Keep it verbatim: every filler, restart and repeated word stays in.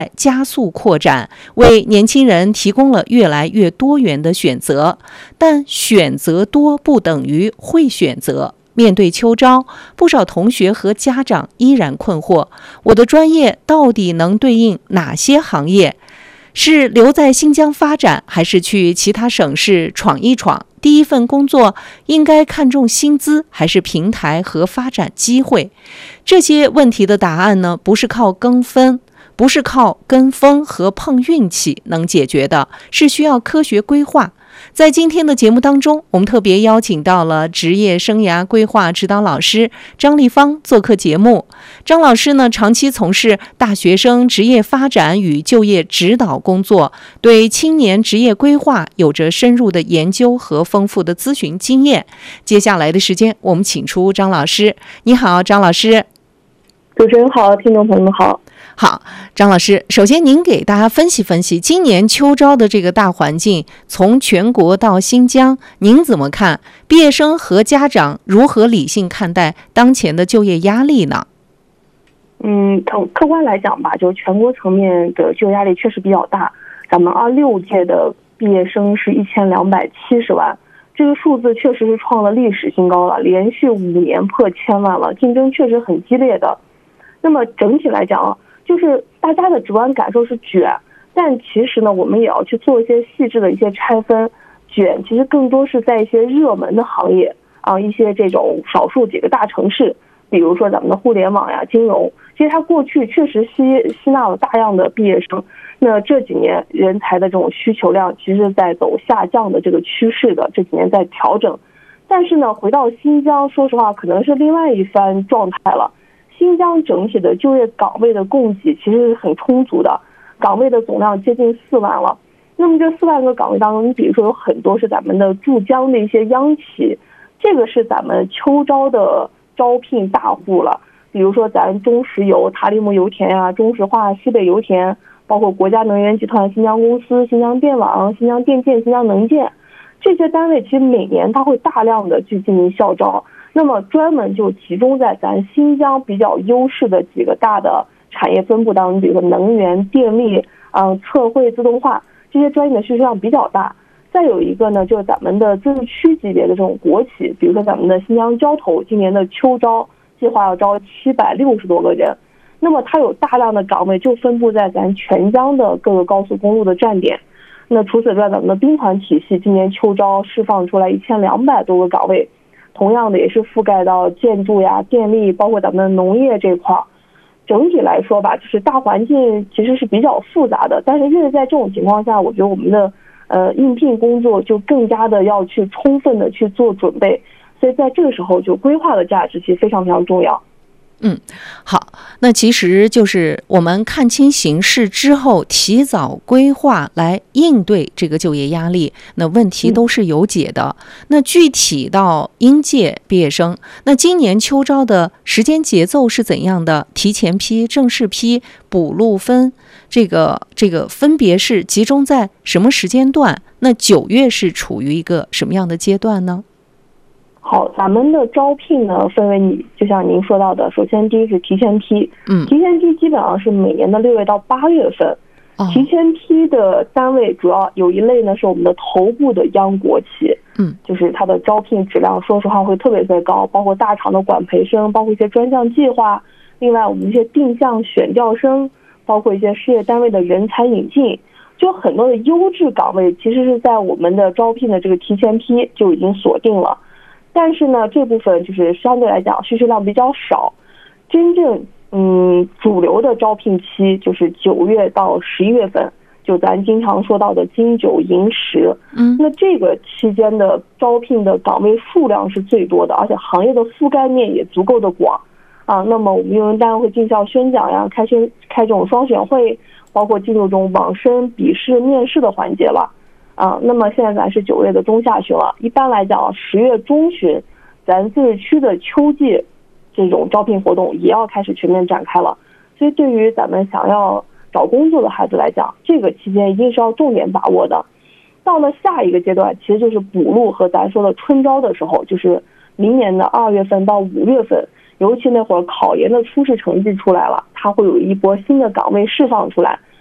加速扩展，为年轻人提供了越来越多元的选择。但选择多不等于会选择。面对秋招，不少同学和家长依然困惑：我的专业到底能对应哪些行业？是留在新疆发展，还是去其他省市闯一闯？第一份工作应该看重薪资，还是平台和发展机会？这些问题的答案呢，不是靠跟风，不是靠跟风和碰运气能解决的，是需要科学规划。在今天的节目当中，我们特别邀请到了职业生涯规划指导老师张丽芳做客节目。张老师呢，长期从事大学生职业发展与就业指导工作，对青年职业规划有着深入的研究和丰富的咨询经验。接下来的时间，我们请出张老师。你好，张老师。 主持人好，听众朋友们好。 好，张老师，首先您给大家分析分析今年秋招的这个大环境，从全国到新疆，您怎么看？毕业生和家长如何理性看待当前的就业压力呢？ 嗯，从客观来讲吧，就全国层面的就业压力确实比较大。咱们二六届的毕业生是一千两百七十万，这个数字确实是创了历史新高了，连续五年破千万了，竞争确实很激烈的。那么整体来讲，就是大家的直观感受是卷，但其实呢，我们也要去做一些细致的一些拆分。卷其实更多是在一些热门的行业啊，一些这种少数几个大城市，比如说咱们的互联网呀、金融，其实它过去确实吸吸纳了大量的毕业生。那这几年人才的这种需求量其实是在走下降的这个趋势的，这几年在调整。但是呢，回到新疆，说实话，可能是另外一番状态了。新疆整体的就业岗位的供给其实是很充足的，岗位的总量接近四万了。那么这四万个岗位当中，你比如说有很多是咱们的驻疆的一些央企，这个是咱们秋招的招聘大户了。比如说咱中石油、塔里木油田呀、中石化、西北油田，包括国家能源集团、新疆公司、新疆电网、新疆电建、新疆能建，这些单位其实每年它会大量的去进行校招。那么专门就集中在咱新疆比较优势的几个大的产业分布当中，比如说能源、电力、嗯、测绘、自动化这些专业的需求量比较大。再有一个呢，就是咱们的自治区级别的这种国企，比如说咱们的新疆交投，今年的秋招计划要招七百六十多个人。那么它有大量的岗位就分布在咱全疆的各个高速公路的站点。那除此之外，咱们的兵团体系今年秋招释放出来一千两百多个岗位。同样的也是覆盖到建筑呀、电力，包括咱们的农业这块。整体来说吧，就是大环境其实是比较复杂的，但是越是在这种情况下，我觉得我们的呃应聘工作就更加的要去充分的去做准备，所以在这个时候就规划的价值其实非常非常重要。 嗯，好，那其实就是我们看清形势之后，提早规划来应对这个就业压力，那问题都是有解的。嗯、那具体到应届毕业生，那今年秋招的时间节奏是怎样的？提前批、正式批、补录分，这个这个分别是集中在什么时间段？那九月是处于一个什么样的阶段呢？ 好，咱们的招聘呢分为你就像您说到的，首先第一是提前批，嗯，提前批基本上是每年的六月到八月份。哦、提前批的单位主要有一类呢是我们的头部的央国企，嗯，就是它的招聘质量说实话会特别特别高，包括大厂的管培生，包括一些专项计划，另外我们一些定向选调生，包括一些事业单位的人才引进，就很多的优质岗位其实是在我们的招聘的这个提前批就已经锁定了。但是呢，这部分就是相对来讲需求量比较少，真正嗯主流的招聘期就是九月到十一月份，就咱经常说到的金九银十，嗯，那这个期间的招聘的岗位数量是最多的，而且行业的覆盖面也足够的广啊。那么我们用人单位会进校宣讲呀，开宣开这种双选会，包括进入这种网申、笔试、面试的环节了。啊，那么现在咱是九月的中下旬了，一般来讲，十月中旬，咱自治区的秋季这种招聘活动也要开始全面展开了。所以，对于咱们想要找工作的孩子来讲，这个期间一定是要重点把握的。到了下一个阶段，其实就是补录和咱说的春招的时候，就是明年的二月份到五月份， 尤其那会儿考研的初试成绩出来了，它会有一波新的岗位释放出来，